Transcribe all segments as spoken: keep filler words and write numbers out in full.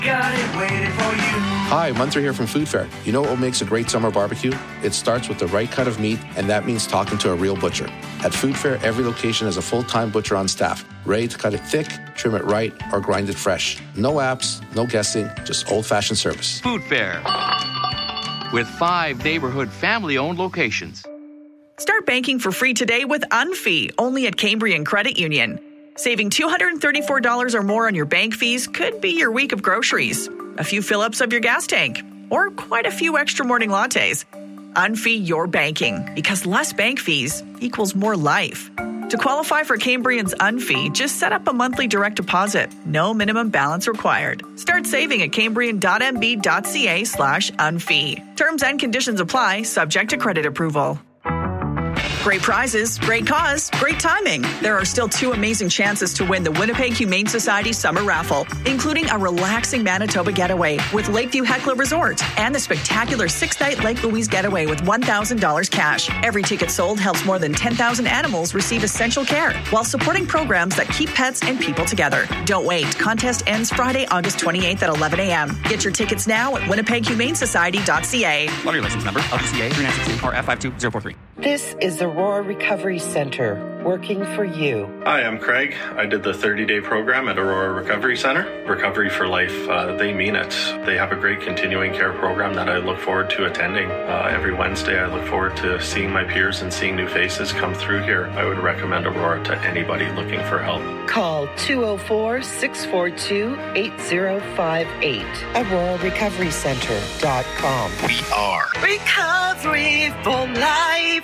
Got it waiting for you. Hi, Munter here from Food Fair. You know what makes a great summer barbecue? It starts with the right cut of meat, and that means talking to a real butcher. At Food Fair, every location has a full-time butcher on staff, ready to cut it thick, trim it right, or grind it fresh. No apps, no guessing, just old-fashioned service. Food Fair, with five neighborhood family-owned locations. Start banking for free today with Unfee, only at Cambrian Credit Union. Saving two hundred thirty-four dollars or more on your bank fees could be your week of groceries, a few fill-ups of your gas tank, or quite a few extra morning lattes. Unfee your banking, because less bank fees equals more life. To qualify for Cambrian's Unfee, just set up a monthly direct deposit. No minimum balance required. Start saving at cambrian.mb.ca slash unfee. Terms and conditions apply, subject to credit approval. Great prizes, great cause, great timing. There are still two amazing chances to win the Winnipeg Humane Society Summer Raffle, including a relaxing Manitoba getaway with Lakeview Heckler Resort and the spectacular six-night Lake Louise getaway with one thousand dollars cash. Every ticket sold helps more than ten thousand animals receive essential care while supporting programs that keep pets and people together. Don't wait. Contest ends Friday, August twenty-eighth at eleven a.m. Get your tickets now at winnipeg humane society dot c a. Lottery license number L G C A three nine six two R F five two zero four three. This is the Aurora Recovery Center, working for you. Hi, I'm Craig. I did the thirty-day program at Aurora Recovery Center. Recovery for Life, uh, they mean it. They have a great continuing care program that I look forward to attending. Uh, every Wednesday, I look forward to seeing my peers and seeing new faces come through here. I would recommend Aurora to anybody looking for help. Call two oh four, six four two, eight oh five eight. aurora recovery center dot com. We are Recovery for Life.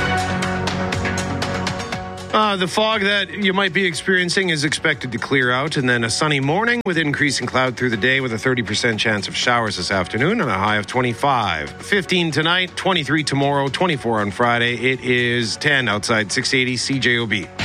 Uh, the fog that you might be experiencing is expected to clear out, and then a sunny morning with increasing cloud through the day with a thirty percent chance of showers this afternoon and a high of twenty-five. fifteen tonight, twenty-three tomorrow, twenty-four on Friday. It is ten outside six eighty C J O B.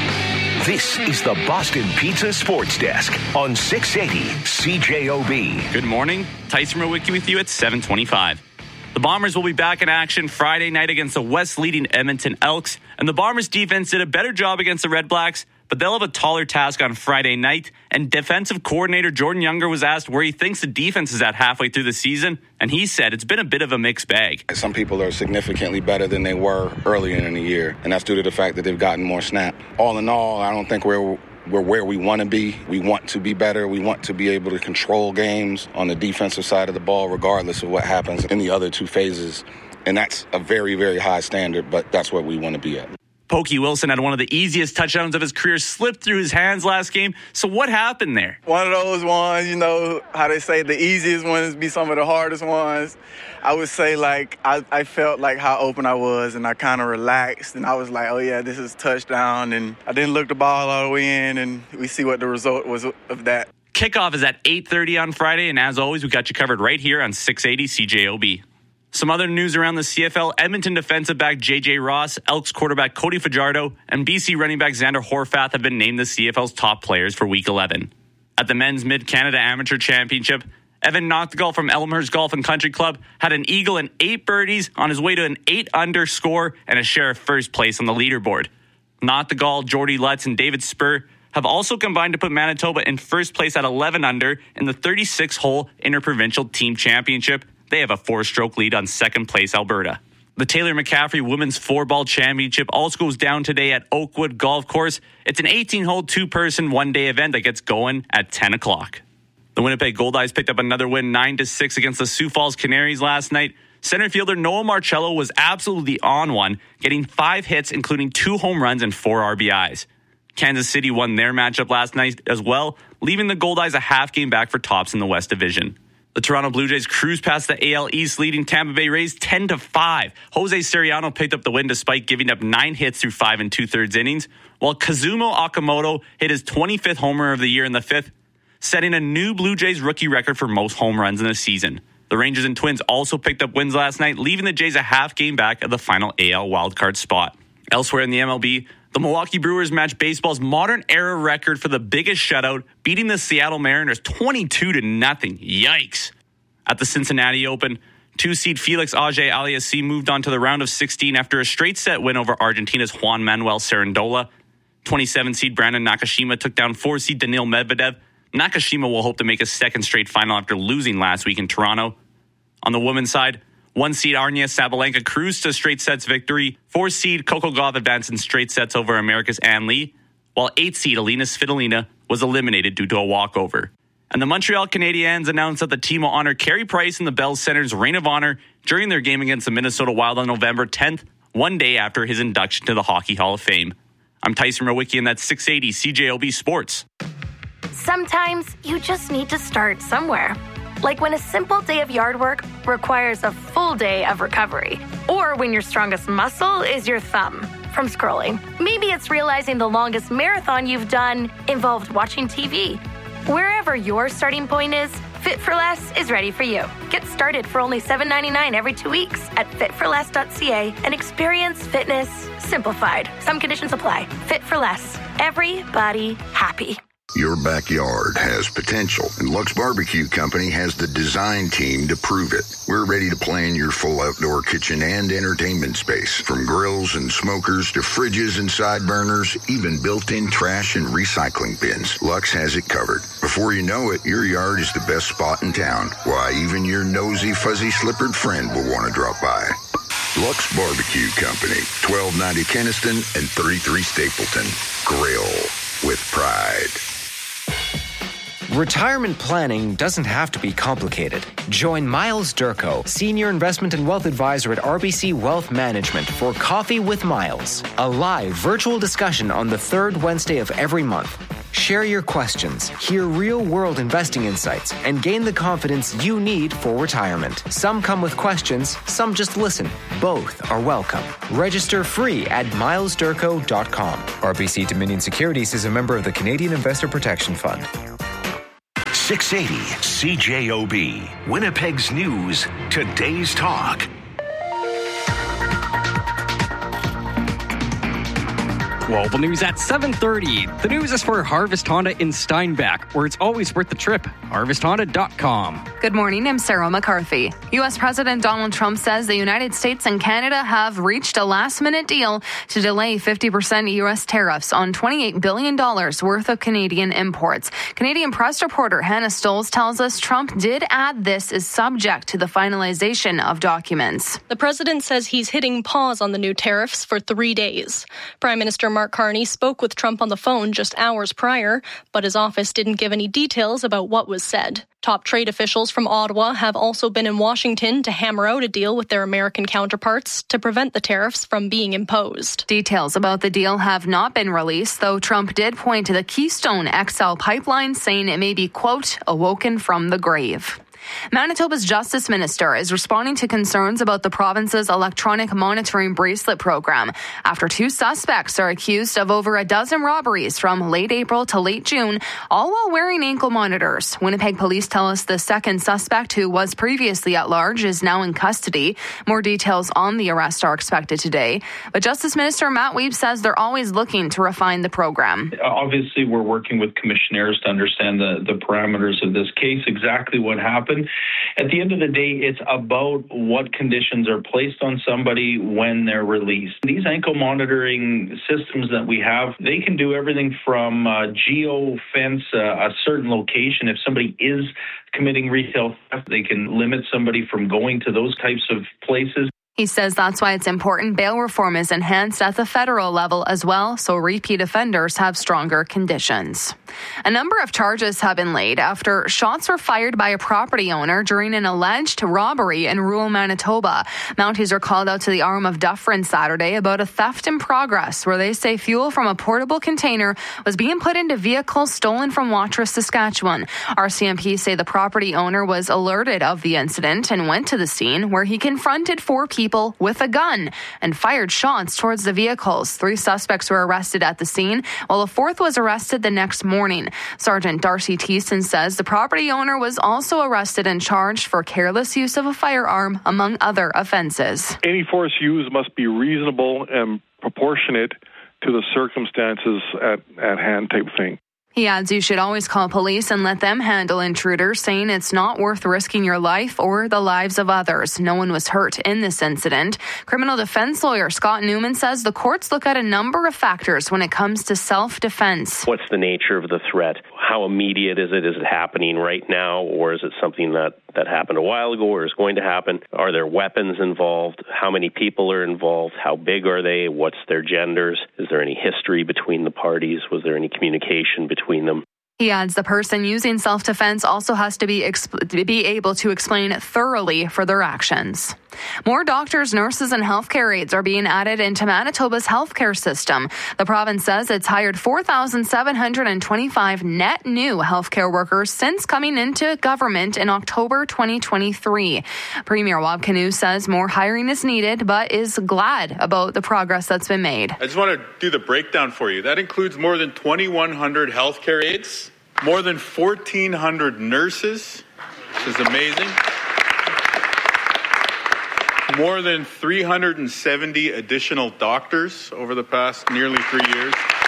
This is the Boston Pizza Sports Desk on six eighty C J O B. Good morning. Tyson Rowicki with you at seven twenty-five. The Bombers will be back in action Friday night against the West-leading Edmonton Elks, and the Bombers' defense did a better job against the Red Blacks, but they'll have a taller task on Friday night, and defensive coordinator Jordan Younger was asked where he thinks the defense is at halfway through the season, and he said it's been a bit of a mixed bag. Some people are significantly better than they were earlier in the year, and that's due to the fact that they've gotten more snap. All in all, I don't think we're We're where we want to be. We want to be better. We want to be able to control games on the defensive side of the ball, regardless of what happens in the other two phases. And that's a very, very high standard, but that's where we want to be at. Pokey Wilson had one of the easiest touchdowns of his career slipped through his hands last game. So what happened there? One of those ones, you know, how they say the easiest ones be some of the hardest ones. I would say, like, I, I felt like how open I was, and I kind of relaxed, and I was like, oh, yeah, this is touchdown. And I didn't look the ball all the way in, and we see what the result was of that. Kickoff is at eight thirty on Friday, and as always, we got you covered right here on six eighty C J O B. Some other news around the C F L, Edmonton defensive back J J Ross, Elks quarterback Cody Fajardo, and B C running back Xander Horvath have been named the C F L's top players for Week eleven. At the Men's Mid-Canada Amateur Championship, Evan Noctegal from Elmhurst Golf and Country Club had an eagle and eight birdies on his way to an eight under score and a share of first place on the leaderboard. Noctegal, Jordy Lutz, and David Spur have also combined to put Manitoba in first place at eleven under in the thirty-six hole Interprovincial Team Championship. They have a four-stroke lead on second place Alberta. The Taylor McCaffrey Women's Four-Ball Championship also goes down today at Oakwood Golf Course. It's an eighteen-hole, two-person, one-day event that gets going at ten o'clock. The Winnipeg Goldeyes picked up another win nine to six against the Sioux Falls Canaries last night. Center fielder Noah Marcello was absolutely on one, getting five hits, including two home runs and four R B Is. Kansas City won their matchup last night as well, leaving the Goldeyes a half game back for tops in the West Division. The Toronto Blue Jays cruised past the A L East, leading Tampa Bay Rays ten to five. Jose Soriano picked up the win despite giving up nine hits through five and two-thirds innings, while Kazumo Okamoto hit his twenty-fifth homer of the year in the fifth, setting a new Blue Jays rookie record for most home runs in a season. The Rangers and Twins also picked up wins last night, leaving the Jays a half game back at the final A L wildcard spot. Elsewhere in the M L B, the Milwaukee Brewers matched baseball's modern-era record for the biggest shutout, beating the Seattle Mariners twenty-two to nothing. Yikes. At the Cincinnati Open, two-seed Felix Auger-Aliassime moved on to the round of sixteen after a straight-set win over Argentina's Juan Manuel Cerandola. twenty-seven seed Brandon Nakashima took down four seed Daniil Medvedev. Nakashima will hope to make a second straight final after losing last week in Toronto. On the women's side, one seed Arnia Sabalenka cruised to straight sets victory. Four seed Coco Gauff advanced in straight sets over America's Ann Lee, while eight seed Alina Svitolina was eliminated due to a walkover. And the Montreal Canadiens announced that the team will honor Carey Price in the Bell Center's Reign of Honor during their game against the Minnesota Wild on November tenth, one day after his induction to the Hockey Hall of Fame. I'm Tyson Rowicki, and that's six eighty C J O B Sports. Sometimes you just need to start somewhere. Like when a simple day of yard work requires a full day of recovery. Or when your strongest muscle is your thumb from scrolling. Maybe it's realizing the longest marathon you've done involved watching T V. Wherever your starting point is, Fit for Less is ready for you. Get started for only seven dollars and ninety-nine cents every two weeks at fit for less dot c a and experience fitness simplified. Some conditions apply. Fit for Less. Everybody happy. Your backyard has potential, and Lux Barbecue Company has the design team to prove it. We're ready to plan your full outdoor kitchen and entertainment space, from grills and smokers to fridges and side burners, even built-in trash and recycling bins. Lux has it covered. Before you know it, your yard is the best spot in town. Why, even your nosy, fuzzy-slippered friend will want to drop by. Lux Barbecue Company, twelve ninety Keniston and thirty-three Stapleton. Grill with pride. Retirement planning doesn't have to be complicated. Join Miles Durko, Senior Investment and Wealth Advisor at R B C Wealth Management, for Coffee with Miles, a live virtual discussion on the third Wednesday of every month. Share your questions, hear real-world investing insights, and gain the confidence you need for retirement. Some come with questions, some just listen. Both are welcome. Register free at miles durko dot com. R B C Dominion Securities is a member of the Canadian Investor Protection Fund. six eighty C J O B, Winnipeg's News, Today's Talk. Global news at seven thirty. The news is for Harvest Honda in Steinbach, where it's always worth the trip. harvest honda dot com. Good morning, I'm Sarah McCarthy. U S President Donald Trump says the United States and Canada have reached a last-minute deal to delay fifty percent U S tariffs on twenty-eight billion dollars worth of Canadian imports. Canadian press reporter Hannah Stolz tells us Trump did add this is subject to the finalization of documents. The president says he's hitting pause on the new tariffs for three days. Prime Minister Mark Carney spoke with Trump on the phone just hours prior, but his office didn't give any details about what was said. Top trade officials from Ottawa have also been in Washington to hammer out a deal with their American counterparts to prevent the tariffs from being imposed. Details about the deal have not been released, though Trump did point to the Keystone X L pipeline, saying it may be, quote, awoken from the grave. Manitoba's Justice Minister is responding to concerns about the province's electronic monitoring bracelet program after two suspects are accused of over a dozen robberies from late April to late June, all while wearing ankle monitors. Winnipeg police tell us the second suspect, who was previously at large, is now in custody. More details on the arrest are expected today. But Justice Minister Matt Wiebe says they're always looking to refine the program. Obviously, we're working with commissionaires to understand the, the parameters of this case, exactly what happened. At the end of the day, it's about what conditions are placed on somebody when they're released. These ankle monitoring systems that we have, they can do everything from uh, geo-fence uh, a certain location. If somebody is committing retail theft, they can limit somebody from going to those types of places. He says that's why it's important bail reform is enhanced at the federal level as well, so repeat offenders have stronger conditions. A number of charges have been laid after shots were fired by a property owner during an alleged robbery in rural Manitoba. Mounties are called out to the arm of Dufferin Saturday about a theft in progress, where they say fuel from a portable container was being put into vehicles stolen from Watrous, Saskatchewan. R C M P say the property owner was alerted of the incident and went to the scene, where he confronted four people people with a gun and fired shots towards the vehicles. Three suspects were arrested at the scene, while a fourth was arrested the next morning. Sergeant Darcy Thiessen says the property owner was also arrested and charged for careless use of a firearm, among other offenses. Any force used must be reasonable and proportionate to the circumstances at, at hand type thing. He adds you should always call police and let them handle intruders, saying it's not worth risking your life or the lives of others. No one was hurt in this incident. Criminal defense lawyer Scott Newman says the courts look at a number of factors when it comes to self-defense. What's the nature of the threat? How immediate is it? Is it happening right now, or is it something that, that happened a while ago or is going to happen? Are there weapons involved? How many people are involved? How big are they? What's their genders? Is there any history between the parties? Was there any communication between them? He adds the person using self-defense also has to be exp- be able to explain thoroughly for their actions. More doctors, nurses, and healthcare aides are being added into Manitoba's healthcare system. The province says it's hired four thousand seven hundred twenty-five net new healthcare workers since coming into government in October twenty twenty-three. Premier Wab Kinew says more hiring is needed, but is glad about the progress that's been made. I just want to do the breakdown for you. That includes more than twenty-one hundred healthcare aides, more than fourteen hundred nurses, which is amazing. More than three hundred seventy additional doctors over the past nearly three years.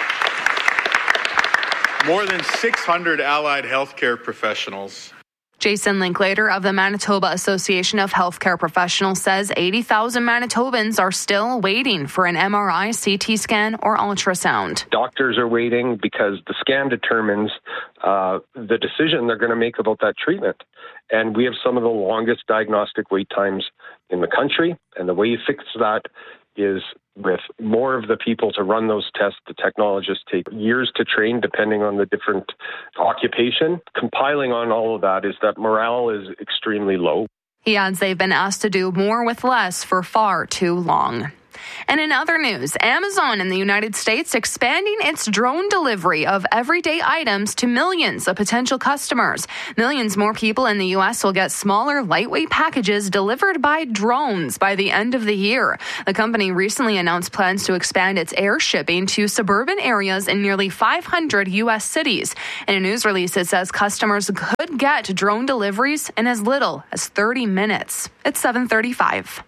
More than six hundred allied healthcare professionals. Jason Linklater of the Manitoba Association of Healthcare Professionals says eighty thousand Manitobans are still waiting for an M R I, C T scan, or ultrasound. Doctors are waiting because the scan determines uh, the decision they're going to make about that treatment. And we have some of the longest diagnostic wait times in the country. And the way you fix that is with more of the people to run those tests. The technologists take years to train depending on the different occupation. Compiling on all of that is that morale is extremely low. He adds they've been asked to do more with less for far too long. And in other news, Amazon in the United States expanding its drone delivery of everyday items to millions of potential customers. Millions more people in the U S will get smaller, lightweight packages delivered by drones by the end of the year. The company recently announced plans to expand its air shipping to suburban areas in nearly five hundred U S cities. In a news release, it says customers could get drone deliveries in as little as thirty minutes. It's seven thirty-five.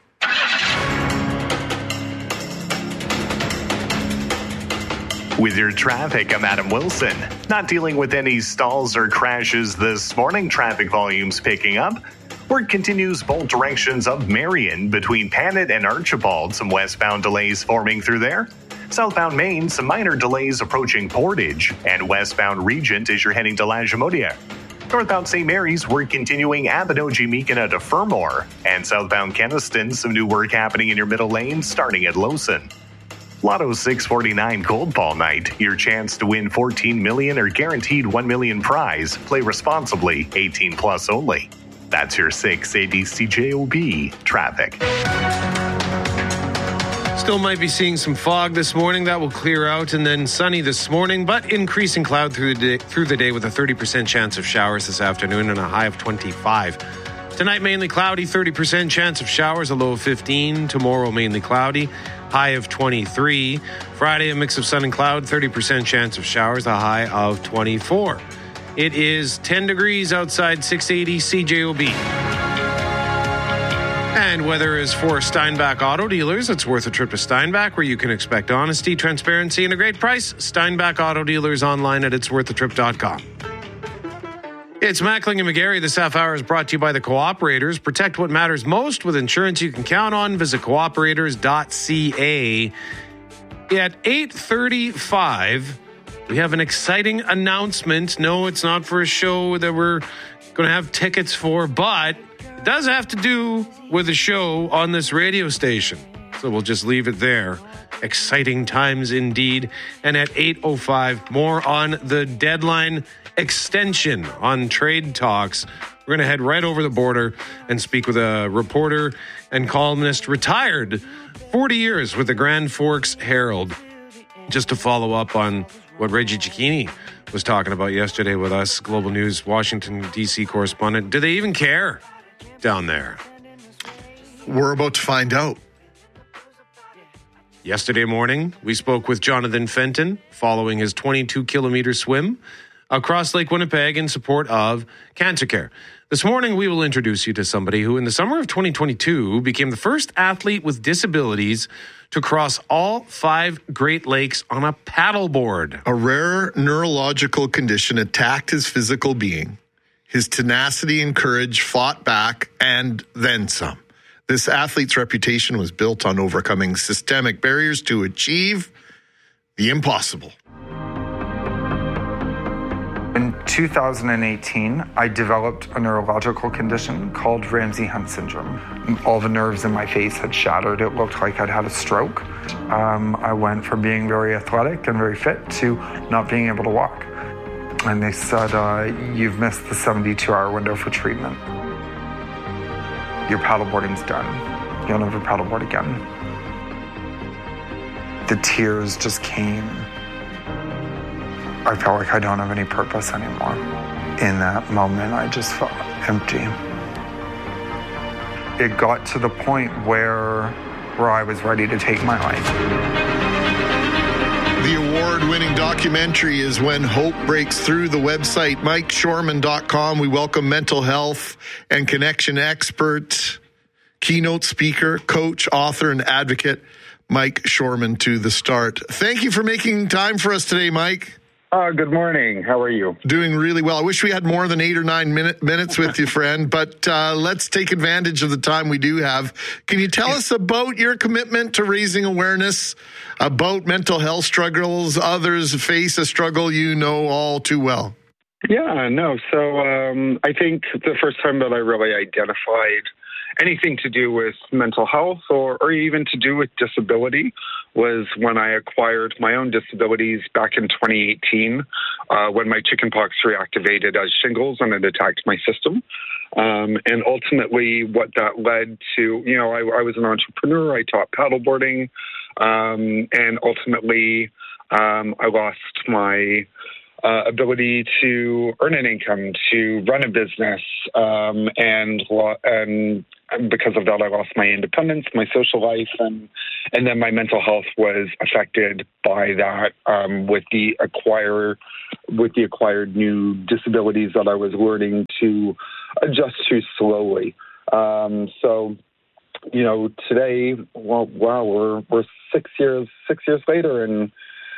With your traffic, I'm Adam Wilson. Not dealing with any stalls or crashes this morning. Traffic volumes picking up. Work continues both directions of Marion between Panet and Archibald. Some westbound delays forming through there. Southbound Maine, some minor delays approaching Portage. And westbound Regent as you're heading to Lagimodiere. Northbound Saint Mary's, work continuing Abinogi-Meekina to Fermor. And southbound Keniston, some new work happening in your middle lane starting at Lawson. Lotto six forty-nine Cold Ball Night. Your chance to win fourteen million dollars or guaranteed one million dollars prize. Play responsibly. eighteen plus only. That's your six eighty C J O B traffic. Still might be seeing some fog this morning. That will clear out, and then sunny this morning, but increasing cloud through the day, through the day with a thirty percent chance of showers this afternoon and a high of twenty-five. Tonight, mainly cloudy, thirty percent chance of showers, a low of fifteen. Tomorrow, mainly cloudy, high of twenty-three. Friday, a mix of sun and cloud, thirty percent chance of showers, a high of twenty-four. It is ten degrees outside six eighty C J O B. And weather is for Steinbach Auto Dealers. It's worth a trip to Steinbach, where you can expect honesty, transparency, and a great price. Steinbach Auto Dealers online at its worth a trip dot com. It's Mackling and McGarry. This half hour is brought to you by the Cooperators. Protect what matters most with insurance you can count on. Visit cooperators dot c a. At eight thirty-five, we have an exciting announcement. No, it's not for a show that we're going to have tickets for, but it does have to do with a show on this radio station. So we'll just leave it there. Exciting times indeed. And at eight oh five, more on the deadline extension on trade talks. We're going to head right over the border and speak with a reporter and columnist, retired forty years with the Grand Forks Herald, just to follow up on what Reggie Cicchini was talking about yesterday with us, Global News Washington, D C correspondent. Do they even care down there? We're about to find out. Yesterday morning, we spoke with Jonathan Fenton following his twenty-two kilometer swim across Lake Winnipeg in support of Cancer Care. This morning, we will introduce you to somebody who, in the summer of twenty twenty-two, became the first athlete with disabilities to cross all five Great Lakes on a paddleboard. A rare neurological condition attacked his physical being. His tenacity and courage fought back, and then some. This athlete's reputation was built on overcoming systemic barriers to achieve the impossible. In two thousand eighteen, I developed a neurological condition called Ramsay-Hunt syndrome. All the nerves in my face had shattered. It looked like I'd had a stroke. Um, I went from being very athletic and very fit to not being able to walk. And they said, uh, you've missed the seventy-two hour window for treatment. Your paddleboarding's done. You'll never paddleboard again. The tears just came. I felt like I don't have any purpose anymore. In that moment, I just felt empty. It got to the point where, where I was ready to take my life. The award-winning documentary is When Hope Breaks Through. The website, mike shorman dot com. We welcome mental health and connection expert, keynote speaker, coach, author, and advocate, Mike Shorman, to the start. Thank you for making time for us today, Mike. Uh, good morning. How are you? Doing really well. I wish we had more than eight or nine minute, minutes with you, friend, but uh, let's take advantage of the time we do have. Can you tell us about your commitment to raising awareness about mental health struggles? Others face a struggle you know all too well. Yeah, no. So um, I think the first time that I really identified anything to do with mental health or, or even to do with disability was when I acquired my own disabilities back in twenty eighteen, uh, when my chickenpox reactivated as shingles and it attacked my system. Um, and ultimately what that led to, you know, I, I was an entrepreneur, I taught paddleboarding, um, and ultimately um, I lost my Uh, ability to earn an income, to run a business, um, and and because of that, I lost my independence, my social life, and and then my mental health was affected by that um, with the acquire with the acquired new disabilities that I was learning to adjust to slowly. Um, so, you know, today, well, wow, we're we're six years six years later, and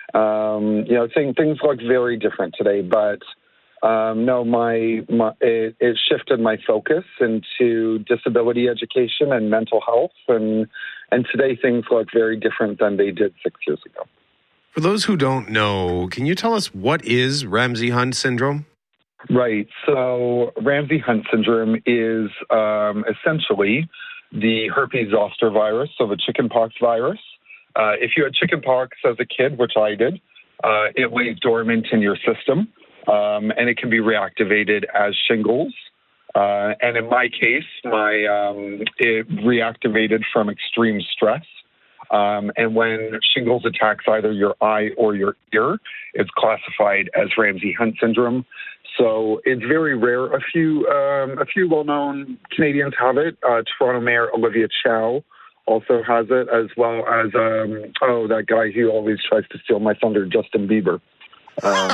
Um, you know, thing, things look very different today, but um, no, my, my it, it shifted my focus into disability education and mental health, and and today things look very different than they did six years ago. For those who don't know, can you tell us what is Ramsay-Hunt syndrome? Right. So Ramsay-Hunt syndrome is um, essentially the herpes zoster virus, so the chickenpox virus. Uh, if you had chickenpox as a kid, which I did, uh, it lays dormant in your system, um, and it can be reactivated as shingles. Uh, and in my case, my um, it reactivated from extreme stress. Um, and when shingles attacks either your eye or your ear, it's classified as Ramsay-Hunt syndrome. So it's very rare. A few um, a few well-known Canadians have it. Uh, Toronto Mayor Olivia Chow also has it, as well as, um, oh, that guy who always tries to steal my thunder, Justin Bieber. Um,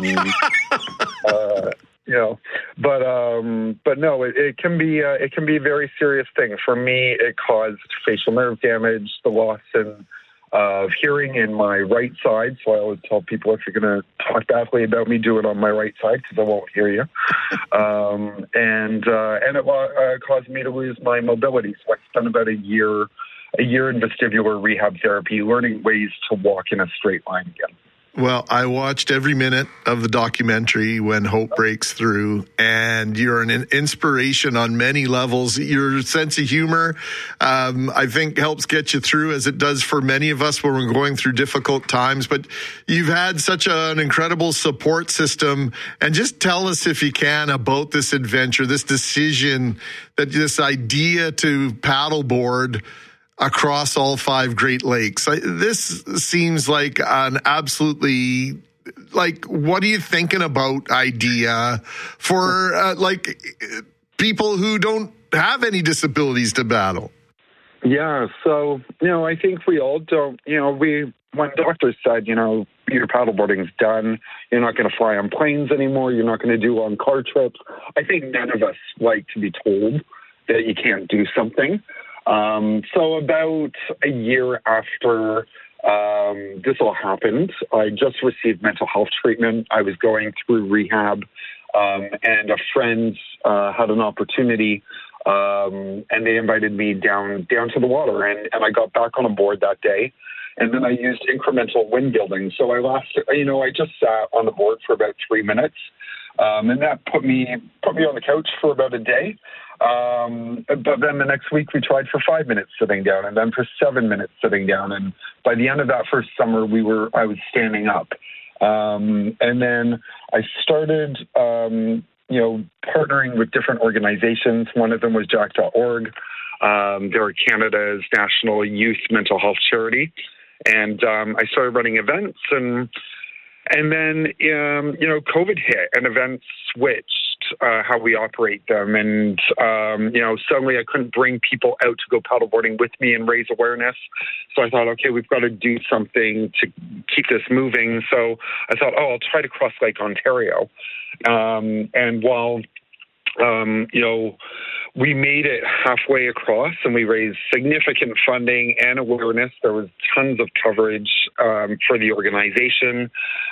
uh, you know, but um, but no, it, it can be uh, it can be a very serious thing. For me, it caused facial nerve damage, the loss in, uh, of hearing in my right side. So I always tell people, if you're going to talk badly about me, do it on my right side because I won't hear you. Um, and uh, and it uh, caused me to lose my mobility. So I spent about a year. a year in vestibular rehab therapy, learning ways to walk in a straight line again. Well, I watched every minute of the documentary When Hope Breaks Through, and you're an inspiration on many levels. Your sense of humor, um, I think, helps get you through, as it does for many of us when we're going through difficult times. But you've had such an incredible support system. And just tell us, if you can, about this adventure, this decision, that this idea to paddleboard across all five Great Lakes. This seems like an absolutely, like, what are you thinking about idea for, uh, like, people who don't have any disabilities to battle? Yeah, so, you know, I think we all don't, you know, we, when doctors said, you know, your paddleboarding's done, you're not going to fly on planes anymore, you're not going to do long car trips, I think none of us like to be told that you can't do something. Um, so about a year after um, this all happened, I just received mental health treatment. I was going through rehab, um, and a friend uh, had an opportunity, um, and they invited me down down to the water, and, and I got back on a board that day. And then I used incremental wind building. So I last, you know, I just sat on the board for about three minutes, um, and that put me put me on the couch for about a day. Um, but then the next week we tried for five minutes sitting down, and then for seven minutes sitting down. And by the end of that first summer, we were I was standing up. Um, and then I started, um, you know, partnering with different organizations. One of them was Jack dot org. Um, they're Canada's national youth mental health charity. And um, I started running events, and and then um, you know, COVID hit, and events switched uh, how we operate them. And um, you know, suddenly I couldn't bring people out to go paddleboarding with me and raise awareness. So I thought, okay, we've got to do something to keep this moving. So I thought, oh, I'll try to cross Lake Ontario. Um, and while um, you know, we made it halfway across, and we raised significant funding and awareness. There was tons of coverage um, for the organization.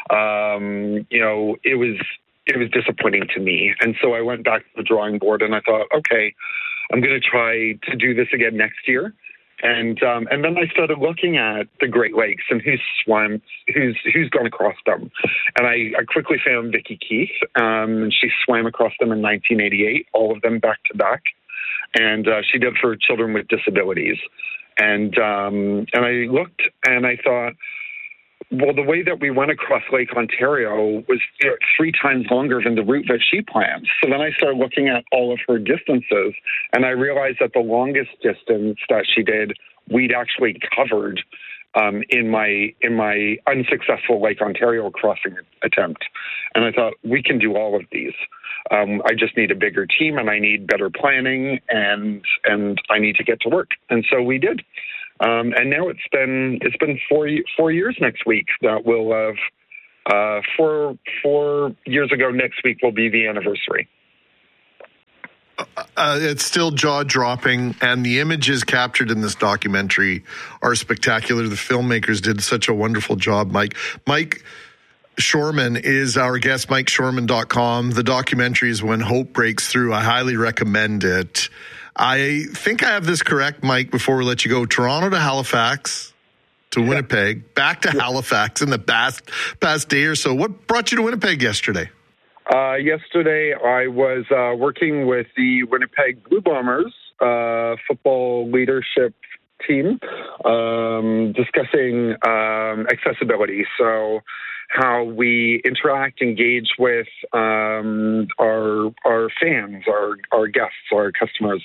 Um, you know, it was it was disappointing to me, and so I went back to the drawing board, and I thought, okay, I'm going to try to do this again next year. And um, and then I started looking at the Great Lakes and who's swam, who's who's gone across them, and I, I quickly found Vicki Keith, um, and she swam across them in nineteen eighty-eight, all of them back to back, and uh, she did for children with disabilities, and um, and I looked and I thought, well, the way that we went across Lake Ontario was you know, three times longer than the route that she planned. So then I started looking at all of her distances, and I realized that the longest distance that she did, we'd actually covered um, in my in my unsuccessful Lake Ontario crossing attempt. And I thought, we can do all of these. Um, I just need a bigger team, and I need better planning, and and I need to get to work. And so we did. Um, and now it's been it's been four four years next week that we'll have uh, four four years ago next week will be the anniversary. Uh, it's still jaw-dropping, and the images captured in this documentary are spectacular. The filmmakers did such a wonderful job, Mike. Mike Shorman is our guest, Mike Shorman dot com. The documentary is When Hope Breaks Through. I highly recommend it. I think I have this correct, Mike, before we let you go. Toronto to Halifax to yeah. Winnipeg, back to yeah. Halifax in the past, past day or so. What brought you to Winnipeg yesterday? Uh, yesterday, I was uh, working with the Winnipeg Blue Bombers uh, football leadership team, um, discussing um, accessibility. So how we interact, engage with um, our our fans, our our guests, our customers,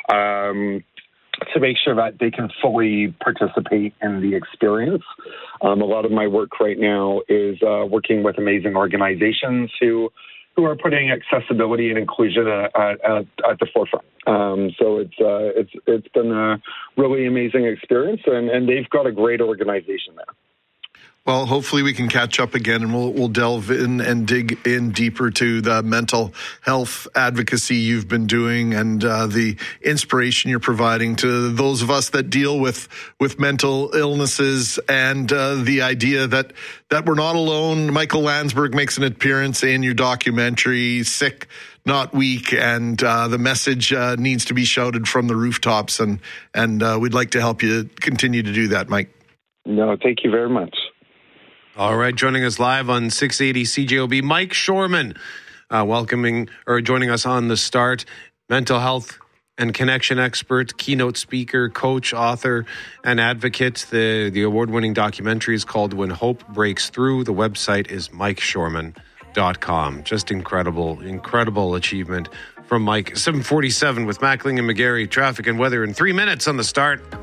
um, to make sure that they can fully participate in the experience. Um, a lot of my work right now is uh, working with amazing organizations who who are putting accessibility and inclusion at, at, at the forefront. Um, so it's uh, it's it's been a really amazing experience, and, and they've got a great organization there. Well, hopefully we can catch up again, and we'll we'll delve in and dig in deeper to the mental health advocacy you've been doing, and uh, the inspiration you're providing to those of us that deal with with mental illnesses, and uh, the idea that that we're not alone. Michael Landsberg makes an appearance in your documentary, Sick, Not Weak, and uh, the message uh, needs to be shouted from the rooftops, and and uh, we'd like to help you continue to do that, Mike. No, thank you very much. All right, joining us live on six eighty C J O B, Mike Shorman, uh, welcoming or joining us on the start, mental health and connection expert, keynote speaker, coach, author, and advocate. The, the award-winning documentary is called When Hope Breaks Through. The website is Mike Shorman dot com. Just incredible, incredible achievement from Mike. seven forty-seven with Mackling and McGarry, traffic and weather in three minutes on the start.